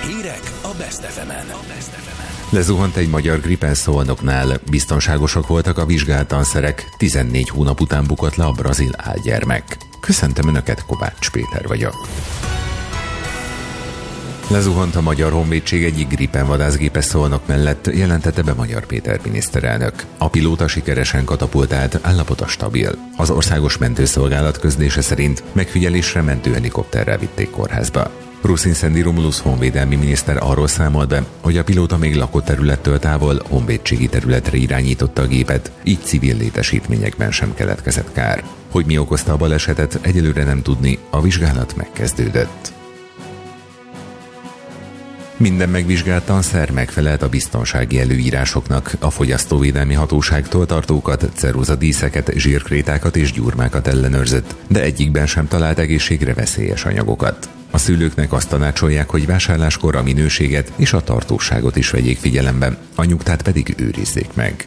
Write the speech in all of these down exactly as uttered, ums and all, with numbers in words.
Hírek a Best ef emen. Lezuhant egy magyar Gripen Szolnoknál. Biztonságosak voltak a vizsgált tanszerek. tizennégy hónap után bukott le a brazil álgyermek. Köszöntöm Önöket, Kovács Péter vagyok. Lezuhant a Magyar Honvédség egyik Gripen vadászgépe Szolnok mellett, jelentette be Magyar Péter miniszterelnök. A pilóta sikeresen katapultált, állapota stabil. Az Országos Mentőszolgálat közlése szerint megfigyelésre mentőhelikopterrel vitték kórházba. Ruszin Szendi Romulusz honvédelmi miniszter arról számol be, hogy a pilóta még lakott területtől távol honvédségi területre irányította a gépet, így civil létesítményekben sem keletkezett kár. Hogy mi okozta a balesetet, egyelőre nem tudni, a vizsgálat megkezdődött. Minden megvizsgált tanszer megfelelt a biztonsági előírásoknak. A Fogyasztóvédelmi Hatóságtól tartókat, ceruzadíszeket, zsírkrétákat és gyurmákat ellenőrzött, de egyikben sem talált egészségre veszélyes anyagokat. A szülőknek azt tanácsolják, hogy vásárláskor a minőséget és a tartóságot is vegyék figyelembe, a nyugtát pedig őrizzék meg.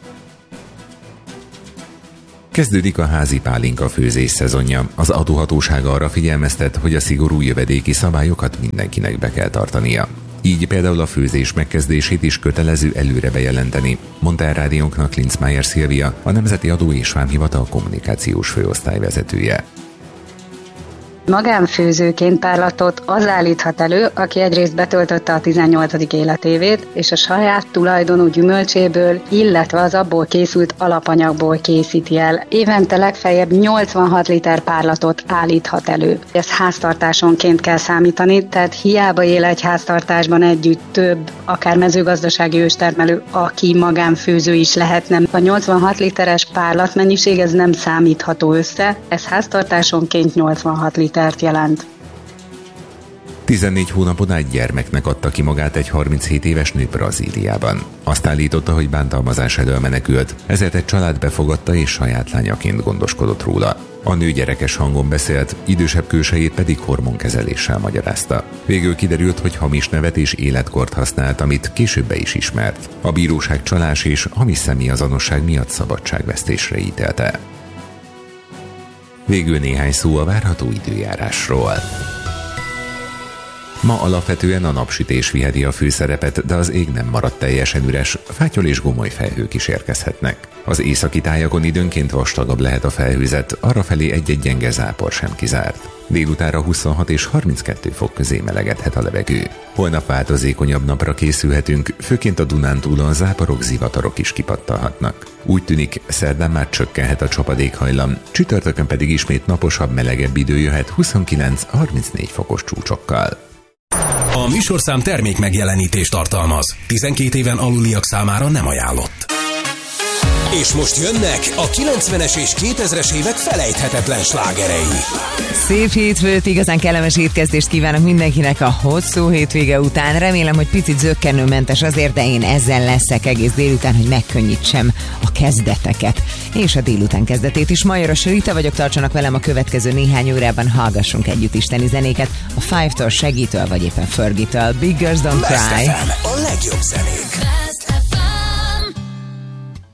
Kezdődik a házi pálinka főzés szezonja. Az adóhatóság arra figyelmeztet, hogy a szigorú jövedéki szabályokat mindenkinek be kell tartania. Így például a főzés megkezdését is kötelező előre bejelenteni, mondta el rádiónknak Linzmeier Szilvia, a Nemzeti Adó és Vámhivatal kommunikációs főosztály vezetője. Magánfőzőként párlatot az állíthat elő, aki egyrészt betöltötte a tizennyolcadik életévét, és a saját tulajdonú gyümölcséből, illetve az abból készült alapanyagból készíti el. Évente legfeljebb nyolcvanhat liter párlatot állíthat elő. Ezt háztartásonként kell számítani, tehát hiába él egy háztartásban együtt több, akár mezőgazdasági őstermelő, aki magánfőző is lehetne. A nyolcvanhat literes párlat mennyiség ez nem számítható össze, ez háztartásonként nyolcvanhat liter jelent. tizennégy hónapon át gyermeknek adta ki magát egy harminchét éves nő Brazíliában. Azt állította, hogy bántalmazás elől menekült, ezért egy család befogadta és saját lányaként gondoskodott róla. A nő gyerekes hangon beszélt, idősebb külsejét pedig hormonkezeléssel magyarázta. Végül kiderült, hogy hamis nevet és életkort használt, amit később be is ismert. A bíróság csalás és hamis személyazonosság miatt szabadságvesztésre ítélte. Végül néhány szó a várható időjárásról. Ma alapvetően a napsütés viheti a főszerepet, de az ég nem maradt teljesen üres, fátyol és gomoly felhők is érkezhetnek. Az északi tájakon időnként vastagabb lehet a felhőzet, arrafelé egy-egy gyenge zápor sem kizárt. Délutánra huszonhat és harminckettő fok közé melegedhet a levegő. Holnap változékonyabb napra készülhetünk, főként a Dunántúlon záporok, zivatarok is kipattalhatnak. Úgy tűnik, szerdán már csökkenhet a csapadékhajlam, csütörtökön pedig ismét naposabb, melegebb idő jöhet huszonkilenc-harmincnégy fokos csúcsokkal. A műsorszám termék megjelenítést tartalmaz. tizenkét éven aluliak számára nem ajánlott. És most jönnek a kilencvenes és kétezres évek felejthetetlen slágerei. Szép hétfőt, igazán kellemes étkezdést kívánok mindenkinek a hosszú hétvége után. Remélem, hogy picit zökkenőmentes azért, de én ezzel leszek egész délután, hogy megkönnyítsem a kezdeteket. És a délután kezdetét is. Majoros Rita vagyok, tartsanak velem a következő néhány órában, hallgassunk együtt isteni zenéket. A Five-től, Segítől vagy éppen Fergie-től. Big Girls Don't Cry. A legjobb zenék.